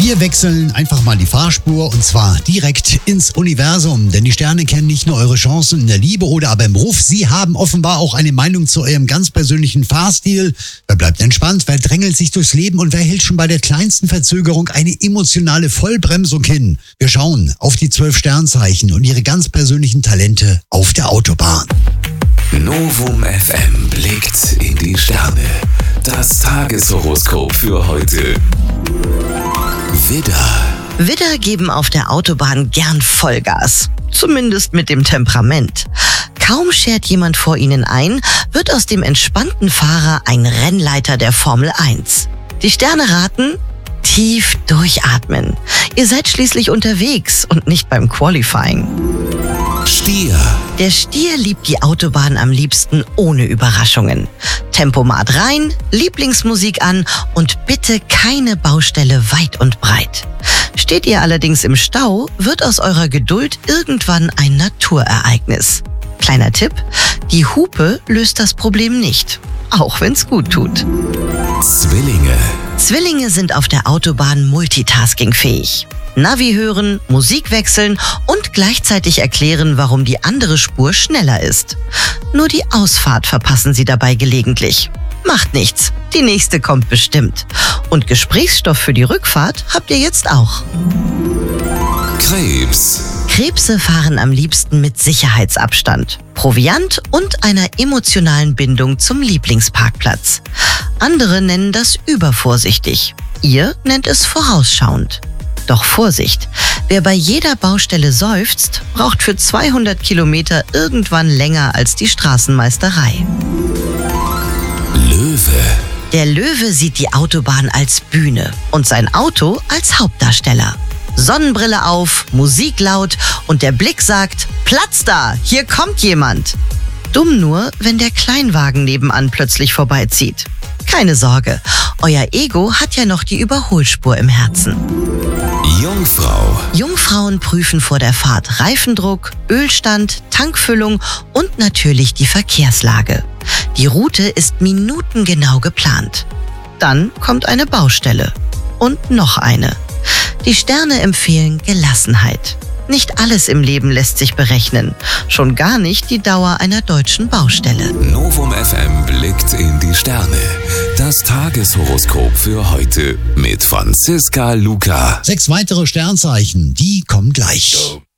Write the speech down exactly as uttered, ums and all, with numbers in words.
Wir wechseln einfach mal die Fahrspur und zwar direkt ins Universum, denn die Sterne kennen nicht nur eure Chancen in der Liebe oder aber im Beruf, sie haben offenbar auch eine Meinung zu eurem ganz persönlichen Fahrstil. Wer bleibt entspannt, wer drängelt sich durchs Leben und wer hält schon bei der kleinsten Verzögerung eine emotionale Vollbremsung hin? Wir schauen auf die zwölf Sternzeichen und ihre ganz persönlichen Talente auf der Autobahn. Novum F M blickt in die Sterne. Das Tageshoroskop für heute. Widder. Widder geben auf der Autobahn gern Vollgas. Zumindest mit dem Temperament. Kaum schert jemand vor ihnen ein, wird aus dem entspannten Fahrer ein Rennleiter der Formel eins. Die Sterne raten: tief durchatmen. Ihr seid schließlich unterwegs und nicht beim Qualifying. Stier. Der Stier liebt die Autobahn am liebsten ohne Überraschungen. Tempomat rein, Lieblingsmusik an und bitte keine Baustelle weit und breit. Steht ihr allerdings im Stau, wird aus eurer Geduld irgendwann ein Naturereignis. Kleiner Tipp: die Hupe löst das Problem nicht, auch wenn's gut tut. Zwillinge. Zwillinge sind auf der Autobahn multitaskingfähig. Navi hören, Musik wechseln und gleichzeitig erklären, warum die andere Spur schneller ist. Nur die Ausfahrt verpassen sie dabei gelegentlich. Macht nichts, die nächste kommt bestimmt. Und Gesprächsstoff für die Rückfahrt habt ihr jetzt auch. Krebs. Krebse fahren am liebsten mit Sicherheitsabstand, Proviant und einer emotionalen Bindung zum Lieblingsparkplatz. Andere nennen das übervorsichtig. Ihr nennt es vorausschauend. Doch Vorsicht, wer bei jeder Baustelle seufzt, braucht für zweihundert Kilometer irgendwann länger als die Straßenmeisterei. Löwe. Der Löwe sieht die Autobahn als Bühne und sein Auto als Hauptdarsteller. Sonnenbrille auf, Musik laut und der Blick sagt: Platz da, hier kommt jemand. Dumm nur, wenn der Kleinwagen nebenan plötzlich vorbeizieht. Keine Sorge, euer Ego hat ja noch die Überholspur im Herzen. Jungfrau. Jungfrauen prüfen vor der Fahrt Reifendruck, Ölstand, Tankfüllung und natürlich die Verkehrslage. Die Route ist minutengenau geplant. Dann kommt eine Baustelle. Und noch eine. Die Sterne empfehlen Gelassenheit. Nicht alles im Leben lässt sich berechnen. Schon gar nicht die Dauer einer deutschen Baustelle. Novum F M blickt in die Sterne. Das Tageshoroskop für heute mit Franziska Luca. Sechs weitere Sternzeichen, die kommen gleich.